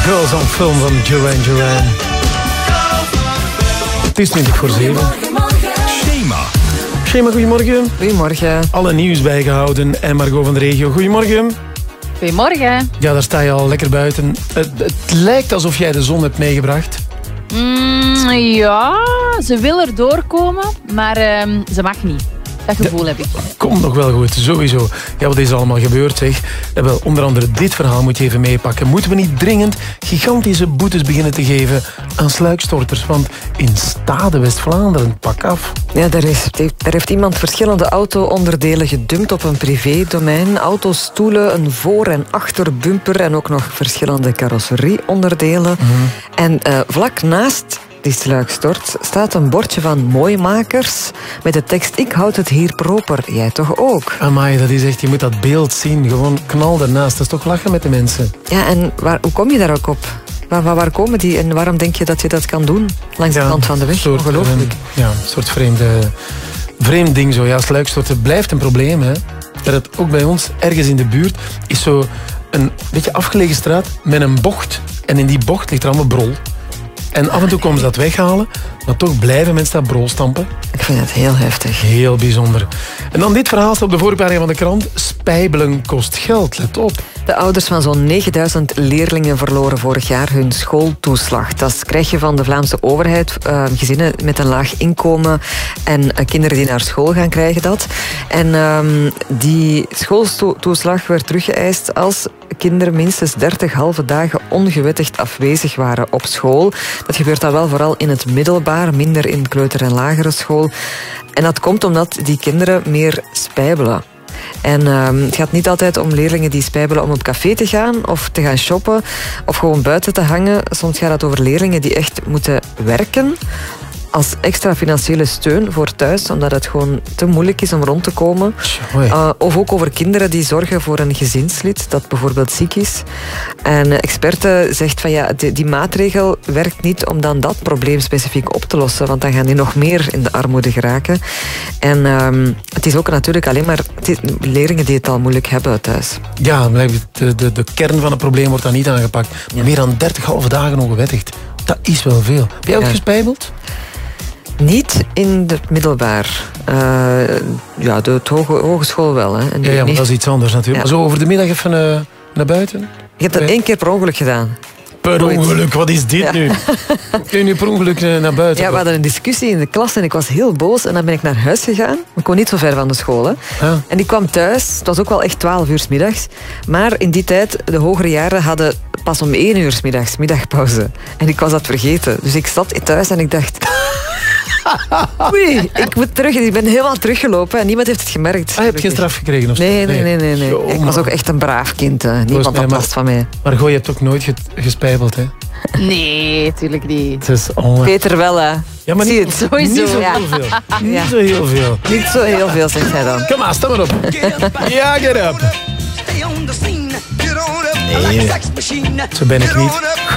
Girls on Film van Duran Duran. Het is 7:20. Shema, goedemorgen. Goedemorgen. Alle nieuws bijgehouden en Margot van de regio. Goedemorgen. Goedemorgen. Ja, daar sta je al lekker buiten. Het lijkt alsof jij de zon hebt meegebracht. Ja, ze wil er doorkomen, maar ze mag niet. Dat gevoel heb ik. Komt nog wel goed, sowieso. Ja, wat is er allemaal gebeurd, zeg? Wel, onder andere dit verhaal moet je even meepakken. Moeten we niet dringend gigantische boetes beginnen te geven aan sluikstorters? Want in Stade, West-Vlaanderen, pak af. Ja, daar heeft iemand verschillende auto-onderdelen gedumpt op een privédomein. Auto's, stoelen, een voor- en achterbumper en ook nog verschillende carrosserieonderdelen. En vlak naast die sluikstort staat een bordje van Mooimakers met de tekst: ik houd het hier proper, jij toch ook? Amai, dat is echt, je moet dat beeld zien. Gewoon knal ernaast. Dat is toch lachen met de mensen. Ja, en hoe kom je daar ook op? Waar komen die en waarom denk je dat je dat kan doen? Langs de kant van de weg, ongelooflijk. Ja, een soort vreemd ding zo. Ja, sluikstorten blijft een probleem, hè. Dat het ook bij ons, ergens in de buurt, is zo een beetje afgelegen straat met een bocht. En in die bocht ligt er allemaal brol. En af en toe komen ze dat weghalen, maar toch blijven mensen dat brol stampen. Ik vind het heel heftig. Heel bijzonder. En dan dit verhaal staat op de voorpagina van de krant. Spijbelen kost geld, let op. De ouders van zo'n 9000 leerlingen verloren vorig jaar hun schooltoeslag. Dat krijg je van de Vlaamse overheid. Gezinnen met een laag inkomen en kinderen die naar school gaan krijgen dat. En die schooltoeslag werd teruggeëist als kinderen minstens 30 halve dagen ongewettigd afwezig waren op school. Dat gebeurt dan wel vooral in het middelbaar, minder in kleuter- en lagere school. En dat komt omdat die kinderen meer spijbelen. En het gaat niet altijd om leerlingen die spijbelen om op café te gaan of te gaan shoppen of gewoon buiten te hangen. Soms gaat het over leerlingen die echt moeten werken als extra financiële steun voor thuis, omdat het gewoon te moeilijk is om rond te komen. Of ook over kinderen die zorgen voor een gezinslid dat bijvoorbeeld ziek is. En experten zegt van ja, die maatregel werkt niet om dan dat probleem specifiek op te lossen, want dan gaan die nog meer in de armoede geraken. En het is ook natuurlijk alleen maar leerlingen die het al moeilijk hebben thuis. Ja, de kern van het probleem wordt dan niet aangepakt. Ja. Meer dan 30 halve dagen ongewettigd. Dat is wel veel. Heb jij ook gespijbeld? Niet in het middelbaar. Ja, de hogeschool wel. Hè. En ja, maar dat is iets anders natuurlijk. Ja. Maar zo over de middag even naar buiten? Je hebt dat 1 keer per ongeluk gedaan. Per ongeluk, wat is dit nu? Kun je nu per ongeluk naar buiten? Ja, we hadden een discussie in de klas en ik was heel boos. En dan ben ik naar huis gegaan. Ik woon niet zo ver van de school. Hè. Ja. En ik kwam thuis. Het was ook wel echt 12 uur 's middags. Maar in die tijd, de hogere jaren hadden pas om 1 uur 's middags middagpauze. En ik was dat vergeten. Dus ik zat thuis en ik dacht... Oei, ik moet terug. Ik ben helemaal teruggelopen en niemand heeft het gemerkt. Je hebt geen straf gekregen of zo? Nee. Yo, ik was ook echt een braaf kind. Niemand had last van mij. Maar je hebt ook nooit gespijbeld, hè? Nee, tuurlijk niet. Peter wel, hè? Ja, maar niet zo heel veel. Niet zo heel veel. Niet zo heel veel, zegt hij dan. Kom maar, sta maar op. Ja, get up. Nee, zo ben ik niet.